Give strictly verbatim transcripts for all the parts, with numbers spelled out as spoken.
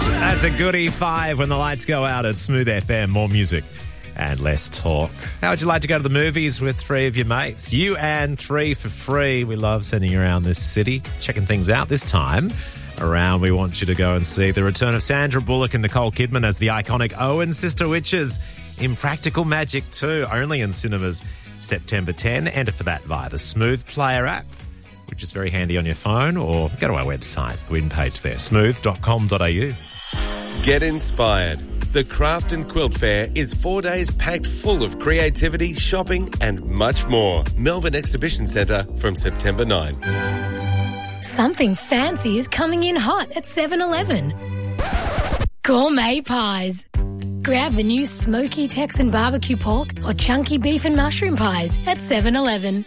That's a goodie five when the lights go out at Smooth F M. More music and less talk. How would you like to go to the movies with three of your mates? You and three for free. We love sending you around this city, checking things out. This time around, we want you to go and see the return of Sandra Bullock and Nicole Kidman as the iconic Owen Sister Witches in Practical Magic two, only in cinemas September tenth. Enter for that via the Smooth Player app, which is very handy on your phone, or go to our website, the win page there, smooth dot com dot a u. Get inspired. The Craft and Quilt Fair is four days packed full of creativity, shopping and much more. Melbourne Exhibition Centre from September ninth. Something fancy is coming in hot at seven eleven. Gourmet pies. Grab the new smoky Texan barbecue pork or chunky beef and mushroom pies at seven eleven.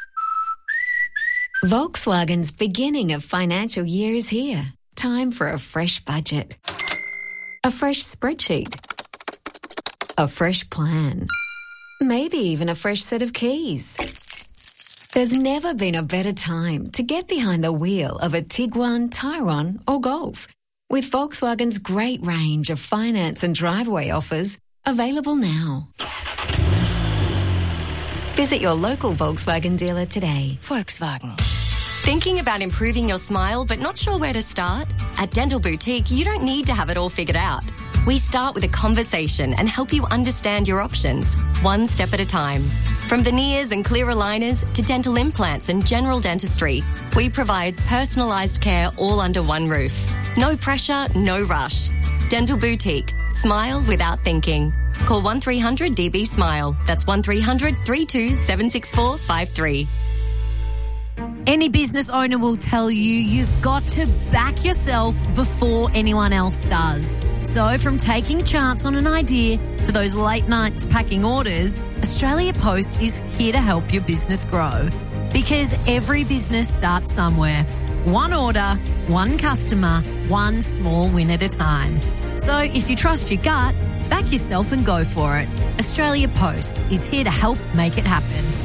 Volkswagen's beginning of financial year is here. Time for a fresh budget. A fresh spreadsheet. A fresh plan. Maybe even a fresh set of keys. There's never been a better time to get behind the wheel of a Tiguan, Tyrone or Golf. With Volkswagen's great range of finance and driveway offers available now. Visit your local Volkswagen dealer today. Volkswagen. Thinking about improving your smile but not sure where to start? At Dental Boutique, you don't need to have it all figured out. We start with a conversation and help you understand your options, one step at a time. From veneers and clear aligners to dental implants and general dentistry, we provide personalised care all under one roof. No pressure, no rush. Dental Boutique. Smile without thinking. Call one three hundred D B SMILE. That's one three hundred, three two seven six four five three. Any business owner will tell you you've got to back yourself before anyone else does. So from taking a chance on an idea to those late nights packing orders, Australia Post is here to help your business grow. Because every business starts somewhere. One order, one customer, one small win at a time. So if you trust your gut, back yourself and go for it. Australia Post is here to help make it happen.